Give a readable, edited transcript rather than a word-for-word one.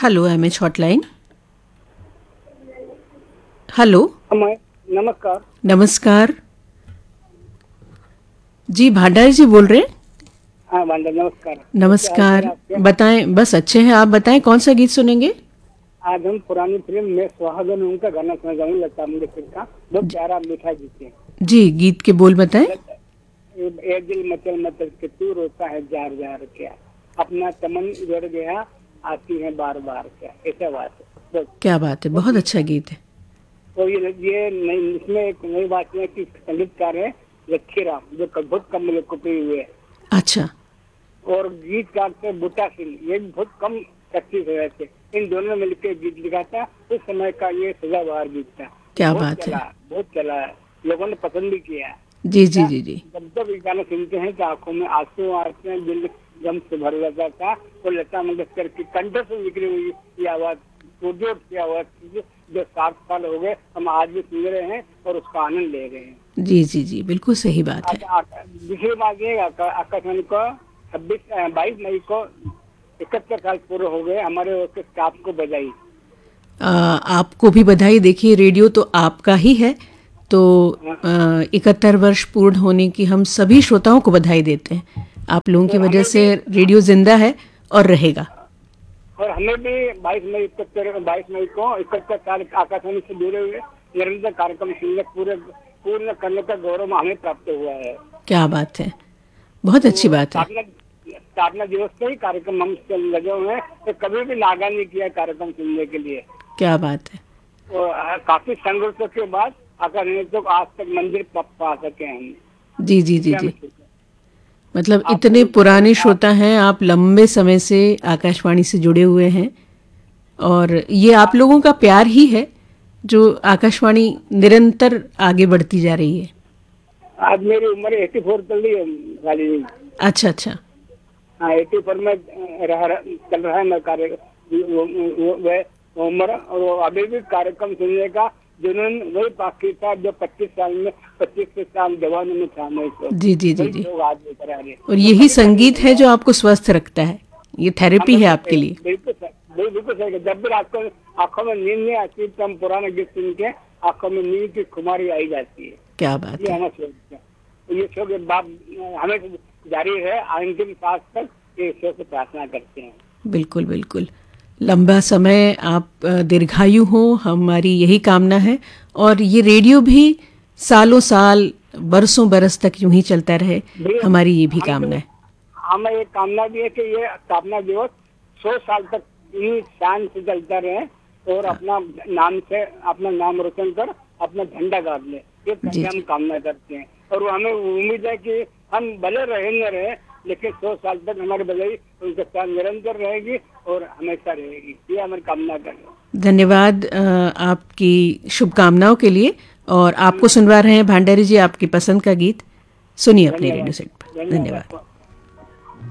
Hello MH hotline. Hello. नमस्कार। नमस्कार जी, भांडारी जी बोल रहे हैं? हाँ भंडारी, नमस्कार। कैसे हाल चाल नमस्कार, आपके? बताएं। बस अच्छे हैं, आप बताएं कौन सा गीत सुनेंगे? आज हम पुरानी फिल्म में सुहागन उनका गाना सुना जाऊंगा, लता मंगेशकर का। बहुत प्यारा मीठा गीत है। जी, गीत के बोल बताएं। ए दिल मचल मचल के तू रोता है जार जार क्या, अपना चमन उजड़ गया, आती है बार बार क्या, ऐसा बात है। क्या बात है, बहुत अच्छा गीत है। तो ये नई, इसमें एक नई बात है कि संगीतकार है लक्ष्मी राम, जो बहुत कम लोकप्रिय हुए हैं। अच्छा। और गीतकार थे बूटा सिंह, ये भी बहुत कम सक्सेस हुए थे। इन दोनों ने मिलकर गीत लिखा था। उस समय का ये सदाबहार गीत था। क्या बहुत बात है। बहुत चला है, लोगों ने पसंद भी किया। जी जी जी जी। जब जब ये गाना सुनते हैं तो आंखों में आंसू आते हैं, दिल गम से भर जाता था। तो लता मंगेशकर की कंठ से निकली हुई ये आवाज, सुरजोर की आवाज, जो 60 साल हो गए, हम आज भी सुन रहे हैं और उसका आनंद ले रहे हैं। जी जी जी, बिल्कुल सही बात है। दूसरी बात ये, आकाशवाणी को 22 मई को 71 साल पूरे हो गए। हमारे उसके स्टाफ को बधाई। आपको भी बधाई। देखिए, रेडियो तो आपका ही है, तो 71 वर्ष पूर्ण होने की हम सभी श्रोताओं को बधाई देते हैं। आप लोगों की वजह से रेडियो जिंदा है और रहेगा। और हमें भी 22 मई को 71 साल आकाशवाणी से जुड़े हुए निरंतर कार्यक्रम सुनने पूर्ण करने का गौरव हमें प्राप्त हुआ है। क्या बात है, बहुत अच्छी बात है। स्थापना दिवस से ही कार्यक्रम हम लगे हुए हैं, तो कभी भी नागा नहीं किया कार्यक्रम सुनने के लिए। क्या बात है। और काफी संघर्षों के बाद आकाशवाणी तो आज तक मंदिर पा सके हम। जी जी जी जी। मतलब इतने पुराने श्रोता हैं आप, लंबे समय से आकाशवाणी से जुड़े हुए हैं, और ये आप लोगों का प्यार ही है जो आकाशवाणी निरंतर आगे बढ़ती जा रही है। आज मेरी उम्र 84 चल रही है वाली। अच्छा अच्छा। हाँ, 84 में चल रहा है मैं कार्य उम्र। और अभी भी कार्यक्रम सुनने का जुनून वही बाकी था जो 25 साल जवानों में था। जी जी जी जी। और तो यही संगीत है जो आपको स्वस्थ रखता है, ये थेरेपी है आपके लिए। बिल्कुल सही। जब भी रात को आंखों में नींद नहीं आती तो हम पुराने गीत सुन के आंखों में नींद की खुमारी आई जाती है। क्या बात ये है। हमारा शौक है। ये शौक बाप हमें जारी है, अंतिम सांस तक ये ईश्वर से प्रार्थना करते हैं। बिल्कुल बिल्कुल। लंबा समय आप दीर्घायु हो, हमारी यही कामना है। और ये रेडियो भी सालों साल, बरसों बरस तक यूं ही चलता रहे, हमारी ये भी कामना है। हमें एक कामना भी है कि ये स्थापना दिवस 100 साल तक इन्हीं शान से चलता रहे और अपना नाम रोशन कर अपना झंडा गाड़ ले। ये हम कामना करते हैं। और हमें उम्मीद है कि हम भले रहे न रहे, लेकिन 100 साल तक हमारी बधाई उनके साथ निरंतर रहेगी और हमेशा रहेगी। ये हमारी कामना करें। धन्यवाद आपकी शुभकामनाओं के लिए। और आपको सुनवा रहे हैं भांडारी जी आपकी पसंद का गीत। सुनिए अपने रेडियो सेट पर। धन्यवाद।